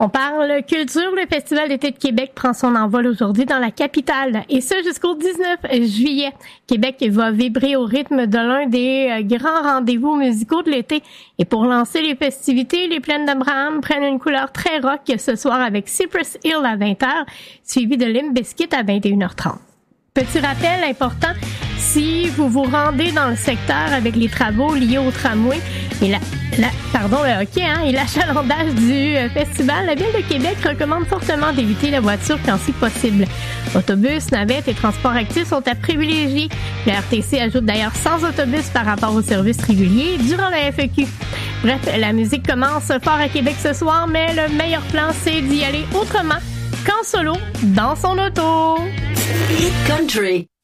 On parle culture. Le Festival d'été de Québec prend son envol aujourd'hui dans la capitale et ce jusqu'au 19 juillet. Québec va vibrer au rythme de l'un des grands rendez-vous musicaux de l'été. Et pour lancer les festivités, les Plaines d'Abraham prennent une couleur très rock ce soir avec Cypress Hill à 20h, suivi de Limp Bizkit à 21h30. Petit rappel important, si vous vous rendez dans le secteur avec les travaux liés au tramway et le hockey et l'achalandage du festival, la Ville de Québec recommande fortement d'éviter la voiture quand c'est possible. Autobus, navettes et transports actifs sont à privilégier. Le RTC ajoute d'ailleurs 100 autobus par rapport aux services réguliers durant la FEQ. Bref, la musique commence fort à Québec ce soir, mais le meilleur plan, c'est d'y aller autrement qu'en solo, dans son auto. Hit Country.